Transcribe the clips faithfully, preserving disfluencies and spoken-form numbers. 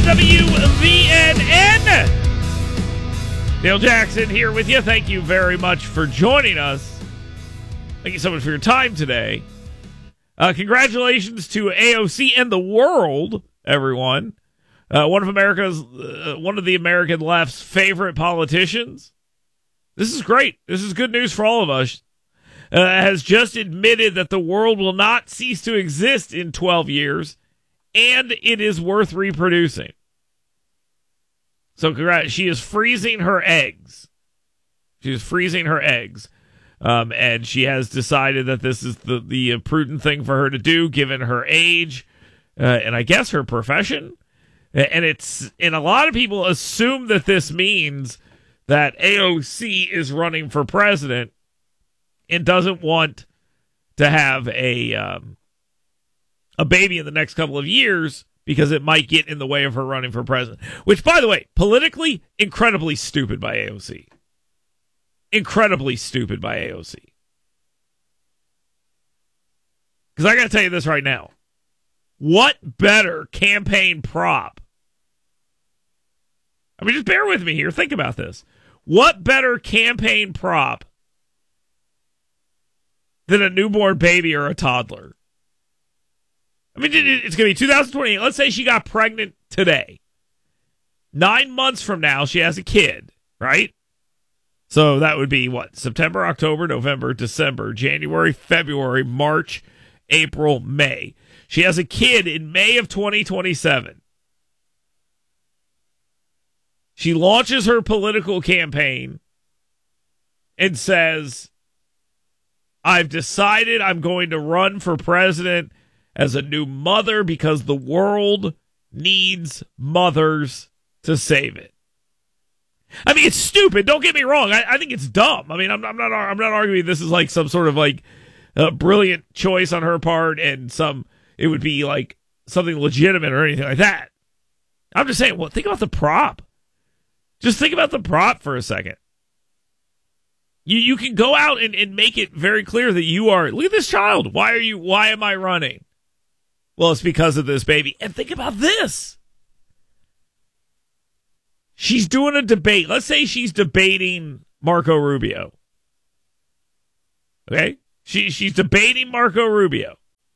W V N N. Dale Jackson here with you. Thank you very much for joining us. Thank you so much for your time today. Uh, congratulations to A O C and the world, everyone. Uh, one of America's, uh, one of the American left's favorite politicians. This is great. This is good news for all of us. Uh, has just admitted that the world will not cease to exist in twelve years, and it is worth reproducing. So, congrats. She is freezing her eggs. She is freezing her eggs. Um, and she has decided that this is the, the prudent thing for her to do, given her age, uh, and I guess her profession. And it's, and a lot of people assume that this means that A O C is running for president and doesn't want to have a, um, a baby in the next couple of years because it might get in the way of her running for president. Which, by the way, politically, incredibly stupid by A O C. Incredibly stupid by A O C. Because I got to tell you this right now. What better campaign prop? I mean, just bear with me here. Think about this. What better campaign prop than a newborn baby or a toddler? I mean, it's going to be two thousand twenty-eight. Let's say she got pregnant today. Nine months from now, she has a kid, right? So that would be what? September, October, November, December, January, February, March, April, May. She has a kid in May of twenty twenty-seven. She launches her political campaign and says, I've decided I'm going to run for president as a new mother because the world needs mothers to save it. I mean, it's stupid. Don't get me wrong. I, I think it's dumb. I mean, I'm, I'm not. I'm not arguing this is like some sort of like uh, brilliant choice on her part, and some it would be like something legitimate or anything like that. I'm just saying. Well, think about the prop. Just think about the prop for a second. You you can go out and, and make it very clear that you are. Look at this child. Why are you? Why am I running? Well, it's because of this baby. And think about this. She's doing a debate. Let's say she's debating Marco Rubio. Okay? She she's debating Marco Rubio.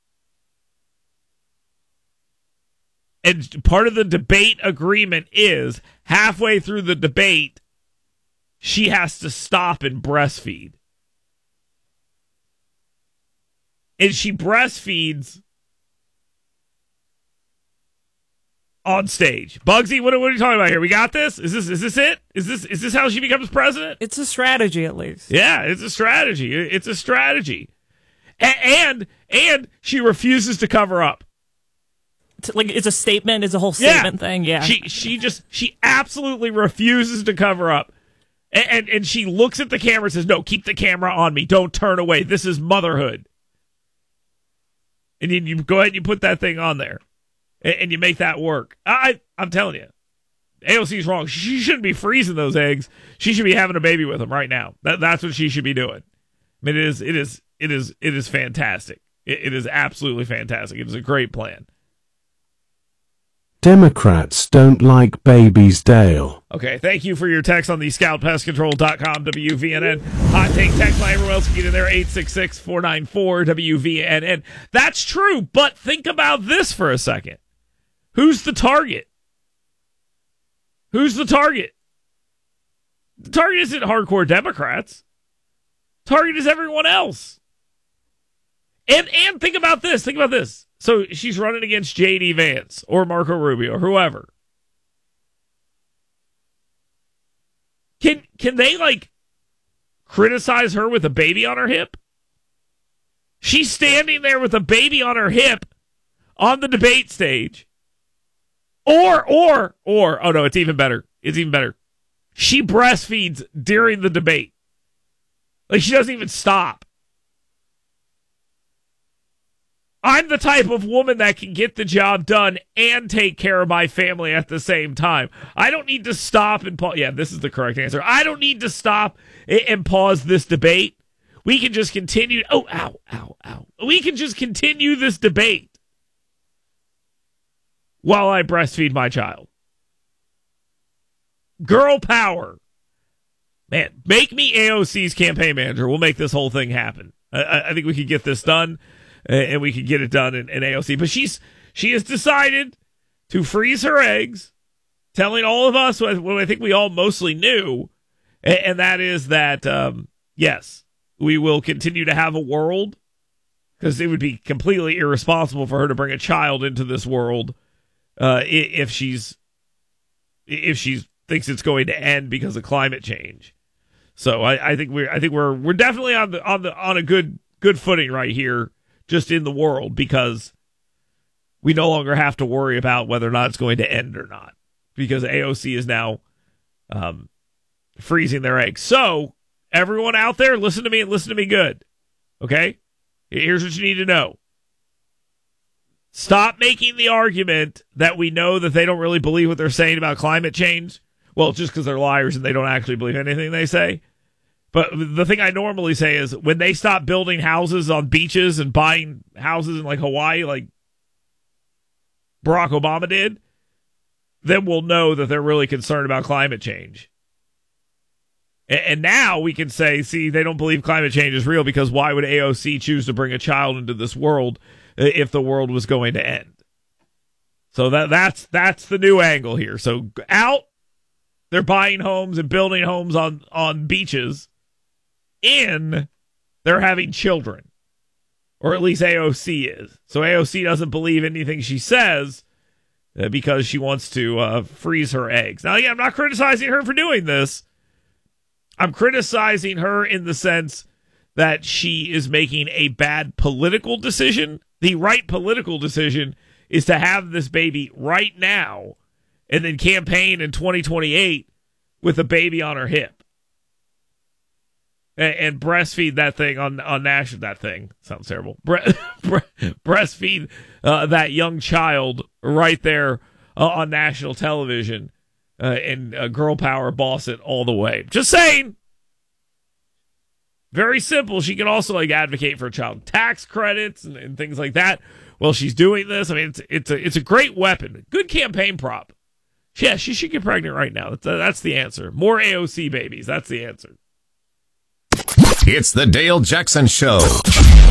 And part of the debate agreement is halfway through the debate, she has to stop and breastfeed. And she breastfeeds on stage. Bugsy, what, what are you talking about here? We got this? Is this is this it? Is this is this how she becomes president? It's a strategy, at least. Yeah, it's a strategy. It's a strategy. And and, and she refuses to cover up. It's like it's a statement, it's a whole statement yeah. thing, yeah. She she just she absolutely refuses to cover up. And, and and she looks at the camera and says, "No, keep the camera on me. Don't turn away. This is motherhood." And you, you go ahead and you put that thing on there. And you make that work. I, I'm telling you, A O C's wrong. She shouldn't be freezing those eggs. She should be having a baby with them right now. That, that's what she should be doing. I mean, it is, it is, it is, it is fantastic. It, it is absolutely fantastic. It is a great plan. Democrats don't like babies, Dale. Okay, thank you for your text on the scout pest control dot com W V N N. Hot take text line. Everyone else can get in there. eight six six, four nine four, W V N N. That's true, but think about this for a second. Who's the target? Who's the target? The target isn't hardcore Democrats. Target is everyone else. And and think about this. Think about this. So she's running against J D Vance or Marco Rubio or whoever. Can can they like criticize her with a baby on her hip? She's standing there with a baby on her hip on the debate stage. Or, or, or, oh no, it's even better. It's even better. She breastfeeds during the debate. Like, she doesn't even stop. I'm the type of woman that can get the job done and take care of my family at the same time. I don't need to stop and pause. Yeah, this is the correct answer. I don't need to stop and pause this debate. We can just continue. Oh, ow, ow, ow. We can just continue this debate while I breastfeed my child. girl power. Man, make me A O C's campaign manager. We'll make this whole thing happen. I, I think we could get this done, and we could get it done in, in A O C. But she's she has decided to freeze her eggs, telling all of us what, what I think we all mostly knew, and, and that is that, um, yes, we will continue to have a world, because it would be completely irresponsible for her to bring a child into this world uh, if she's if she thinks it's going to end because of climate change. So I, I think we're I think we're we're definitely on the on the on a good good footing right here, just in the world, because we no longer have to worry about whether or not it's going to end or not, because A O C is now um, freezing their eggs. So everyone out there, listen to me and listen to me good. Okay? Here's what you need to know. Stop making the argument that we know that they don't really believe what they're saying about climate change. Well, just because they're liars and they don't actually believe anything they say. But the thing I normally say is when they stop building houses on beaches and buying houses in like Hawaii, like Barack Obama did, then we'll know that they're really concerned about climate change. And now we can say, see, they don't believe climate change is real, because why would A O C choose to bring a child into this world if the world was going to end? So that that's that's the new angle here. So out, they're buying homes and building homes on, on beaches. In, they're having children. Or at least A O C is. So A O C doesn't believe anything she says uh, because she wants to uh, freeze her eggs. Now, again, I'm not criticizing her for doing this. I'm criticizing her in the sense that she is making a bad political decision. The right political decision is to have this baby right now and then campaign in twenty twenty-eight with a baby on her hip. And, and breastfeed that thing on, on national, that thing sounds terrible. Bre- bre- breastfeed uh, that young child right there uh, on national television. Uh, and uh, girl power boss it all the way. Just saying. Very simple. She can also like advocate for child tax credits and, and things like that. Well, she's doing this. I mean, it's it's a it's a great weapon. Good campaign prop. Yeah, she should get pregnant right now. That's, uh, that's the answer. More A O C babies. That's the answer. It's the Dale Jackson Show.